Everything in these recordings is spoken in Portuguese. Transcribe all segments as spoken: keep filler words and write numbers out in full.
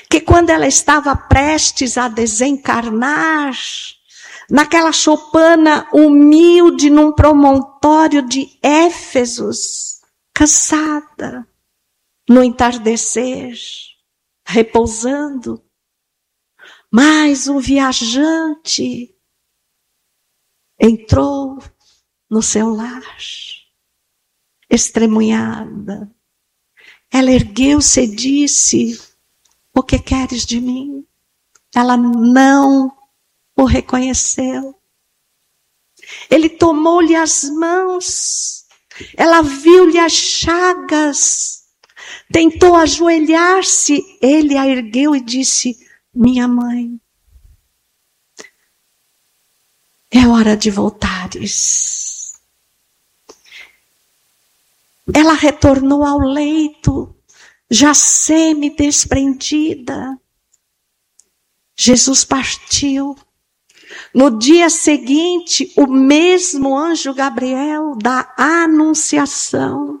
que quando ela estava prestes a desencarnar, naquela choupana humilde, num promontório de Éfesos, cansada, no entardecer, repousando, mas um viajante entrou no seu lar, estremunhada. Ela ergueu-se e disse: o que queres de mim? Ela não o reconheceu. Ele tomou-lhe as mãos, ela viu-lhe as chagas, tentou ajoelhar-se, ele a ergueu e disse: minha mãe, é hora de voltares. Ela retornou ao leito, já semi-desprendida. Jesus partiu. No dia seguinte, o mesmo anjo Gabriel da Anunciação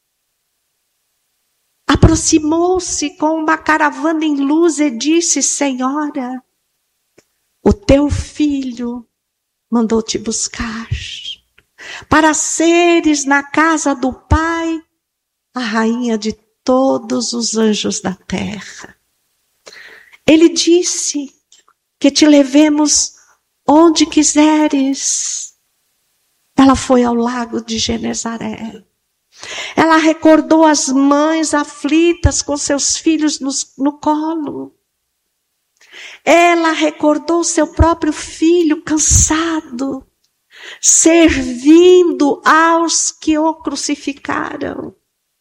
aproximou-se com uma caravana em luz e disse: Senhora, o teu filho mandou te buscar, para seres na casa do Pai a rainha de todos os anjos da terra. Ele disse que te levemos onde quiseres. Ela foi ao lago de Genezaré. Ela recordou as mães aflitas com seus filhos no, no colo. Ela recordou seu próprio filho cansado, servindo aos que o crucificaram.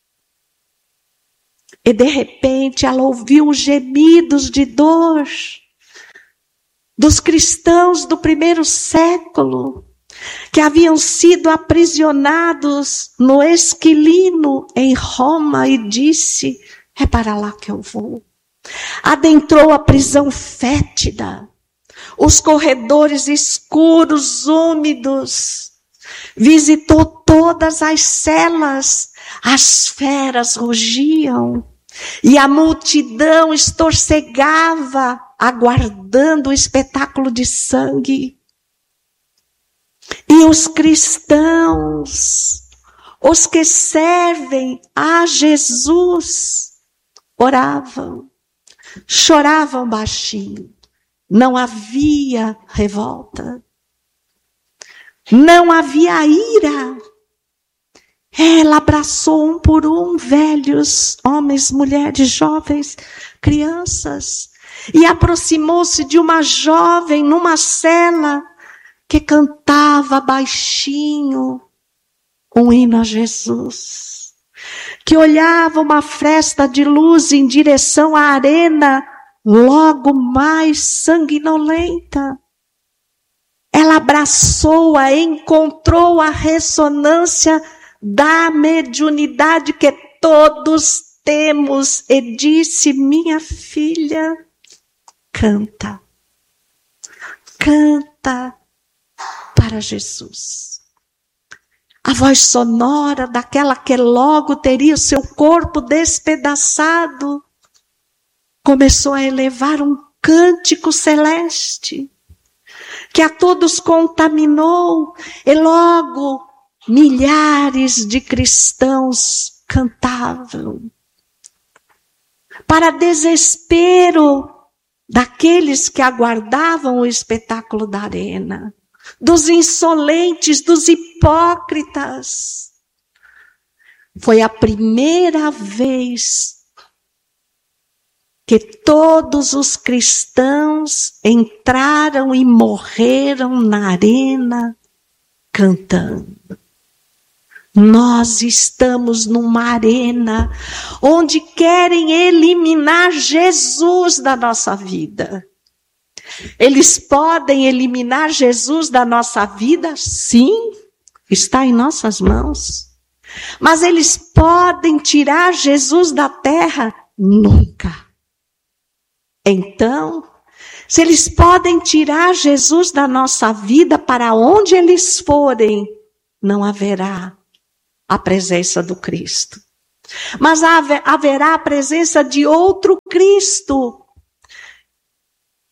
E de repente ela ouviu os gemidos de dor dos cristãos do primeiro século, que haviam sido aprisionados no Esquilino, em Roma, e disse: é para lá que eu vou. Adentrou a prisão fétida, os corredores escuros, úmidos, visitou todas as celas, as feras rugiam, e a multidão estorcegava, aguardando o espetáculo de sangue. E os cristãos, os que servem a Jesus, oravam, choravam baixinho. Não havia revolta, não havia ira. Ela abraçou um por um, velhos, homens, mulheres, jovens, crianças, e aproximou-se de uma jovem numa cela que cantava baixinho um hino a Jesus, que olhava uma fresta de luz em direção à arena, logo mais sanguinolenta. Ela abraçou-a, encontrou a ressonância da mediunidade que todos temos e disse: minha filha, canta, canta para Jesus. A voz sonora daquela que logo teria o seu corpo despedaçado começou a elevar um cântico celeste que a todos contaminou, e logo milhares de cristãos cantavam. Para desespero daqueles que aguardavam o espetáculo da arena, dos insolentes, dos hipócritas. Foi a primeira vez que todos os cristãos entraram e morreram na arena cantando. Nós estamos numa arena onde querem eliminar Jesus da nossa vida. Eles podem eliminar Jesus da nossa vida? Sim, está em nossas mãos. Mas eles podem tirar Jesus da terra? Nunca. Então, se eles podem tirar Jesus da nossa vida, para onde eles forem, não haverá a presença do Cristo. Mas haverá a presença de outro Cristo,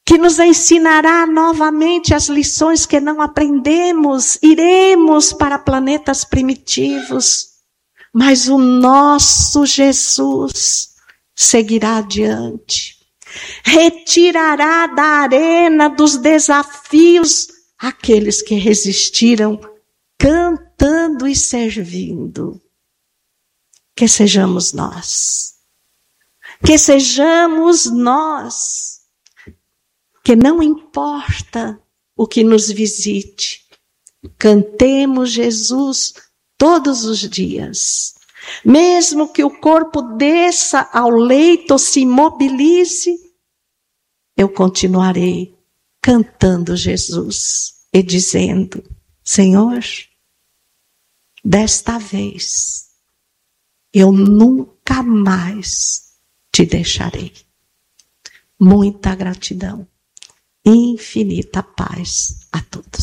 que nos ensinará novamente as lições que não aprendemos. Iremos para planetas primitivos, mas o nosso Jesus seguirá adiante. Retirará da arena dos desafios aqueles que resistiram, cantando e servindo. Que sejamos nós. Que sejamos nós. Que não importa o que nos visite, cantemos Jesus todos os dias. Mesmo que o corpo desça ao leito ou se imobilize, eu continuarei cantando Jesus e dizendo: Senhor, desta vez eu nunca mais te deixarei. Muita gratidão. Infinita paz a todos.